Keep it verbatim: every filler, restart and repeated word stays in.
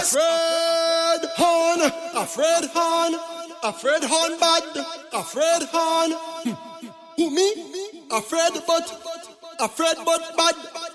Afraid Horn, afraid Horn, afraid Horn bad, afraid Horn. Who me? Afraid but, afraid but bad.